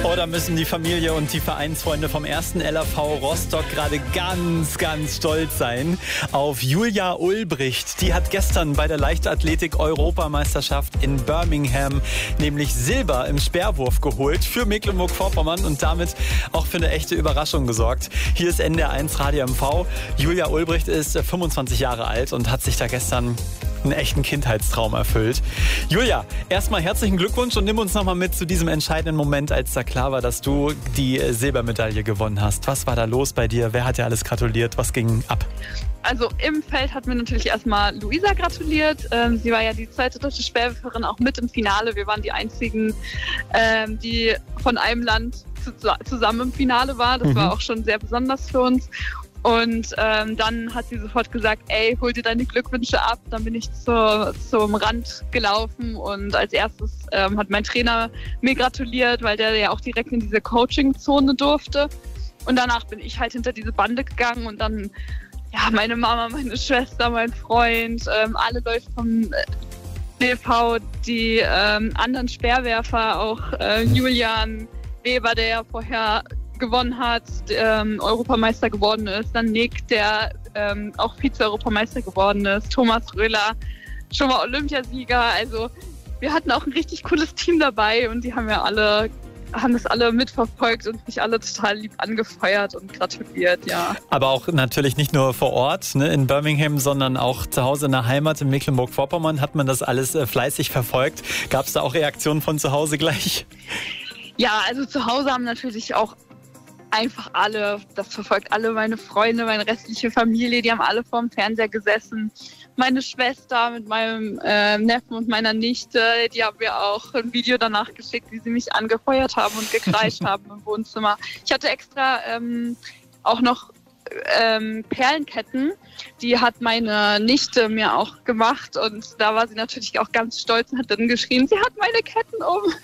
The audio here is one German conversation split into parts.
Oh, da müssen die Familie und die Vereinsfreunde vom 1. LAV Rostock gerade ganz, ganz stolz sein auf Julia Ulbricht. Die hat gestern bei der Leichtathletik-Europameisterschaft in Birmingham nämlich Silber im Speerwurf geholt für Mecklenburg-Vorpommern und damit auch für eine echte Überraschung gesorgt. Hier ist NDR1 Radio MV. Julia Ulbricht ist 25 Jahre alt und hat sich da gestern einen echten Kindheitstraum erfüllt. Julia, erstmal herzlichen Glückwunsch und nimm uns nochmal mit zu diesem entscheidenden Moment, als da klar war, dass du die Silbermedaille gewonnen hast. Was war da los bei dir? Wer hat dir alles gratuliert? Was ging ab? Also im Feld hat mir natürlich erstmal Luisa gratuliert. Sie war ja die zweite deutsche Speerwerferin auch mit im Finale. Wir waren die einzigen, die von einem Land zusammen im Finale war. Das war auch schon sehr besonders für uns. Und dann hat sie sofort gesagt, ey, hol dir deine Glückwünsche ab. Dann bin ich zum Rand gelaufen und als erstes hat mein Trainer mir gratuliert, weil der ja auch direkt in diese Coaching-Zone durfte. Und danach bin ich halt hinter diese Bande gegangen und dann ja, meine Mama, meine Schwester, mein Freund, alle Leute vom DV, die anderen Speerwerfer, auch Julian Weber, der ja vorher gewonnen hat, Europameister geworden ist, dann Nick, der auch Vize-Europameister geworden ist, Thomas Röhler, schon mal Olympiasieger. Also wir hatten auch ein richtig cooles Team dabei und die haben das alle mitverfolgt und mich alle total lieb angefeuert und gratuliert, ja. Aber auch natürlich nicht nur vor Ort, ne, in Birmingham, sondern auch zu Hause in der Heimat in Mecklenburg-Vorpommern hat man das alles fleißig verfolgt. Gab es da auch Reaktionen von zu Hause gleich? Ja, also zu Hause haben natürlich auch einfach alle, das verfolgt alle meine Freunde, meine restliche Familie, die haben alle vorm Fernseher gesessen. Meine Schwester mit meinem Neffen und meiner Nichte, die haben mir auch ein Video danach geschickt, wie sie mich angefeuert haben und gekreischt haben im Wohnzimmer. Ich hatte extra auch noch Perlenketten, die hat meine Nichte mir auch gemacht und da war sie natürlich auch ganz stolz und hat dann geschrien, sie hat meine Ketten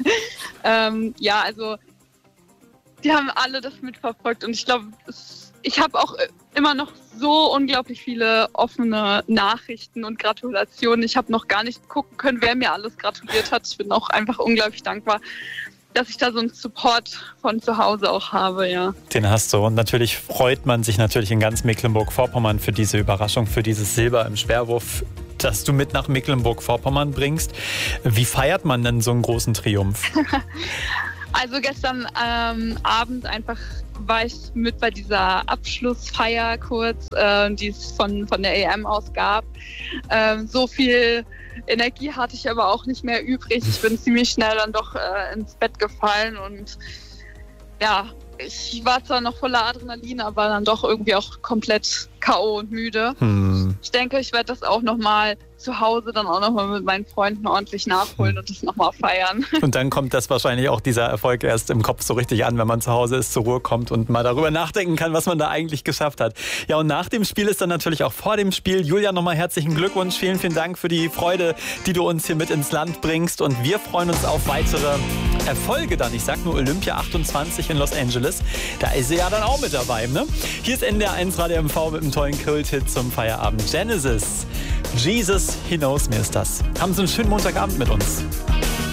um. Ja, also die haben alle das mitverfolgt und ich glaube, ich habe auch immer noch so unglaublich viele offene Nachrichten und Gratulationen. Ich habe noch gar nicht gucken können, wer mir alles gratuliert hat. Ich bin auch einfach unglaublich dankbar, dass ich da so einen Support von zu Hause auch habe, ja. Den hast du und natürlich freut man sich natürlich in ganz Mecklenburg-Vorpommern für diese Überraschung, für dieses Silber im Speerwurf, das du mit nach Mecklenburg-Vorpommern bringst. Wie feiert man denn so einen großen Triumph? Also gestern Abend einfach war ich mit bei dieser Abschlussfeier kurz, die es von der EM aus gab. So viel Energie hatte ich aber auch nicht mehr übrig. Ich bin ziemlich schnell dann doch ins Bett gefallen und ja, ich war zwar noch voller Adrenalin, aber dann doch irgendwie auch komplett K.O. und müde. Ich denke, ich werde das auch nochmal zu Hause dann auch nochmal mit meinen Freunden ordentlich nachholen und das nochmal feiern. Und dann kommt das wahrscheinlich auch dieser Erfolg erst im Kopf so richtig an, wenn man zu Hause ist, zur Ruhe kommt und mal darüber nachdenken kann, was man da eigentlich geschafft hat. Ja, und nach dem Spiel ist dann natürlich auch vor dem Spiel. Julia, nochmal herzlichen Glückwunsch. Vielen, vielen Dank für die Freude, die du uns hier mit ins Land bringst. Und wir freuen uns auf weitere Erfolge dann. Ich sag nur Olympia 28 in Los Angeles. Da ist sie ja dann auch mit dabei, ne? Hier ist NDR1 Radio MV mit einem tollen Kult-Hit zum Feierabend. Genesis, Jesus, He Knows Me ist das. Haben Sie einen schönen Montagabend mit uns.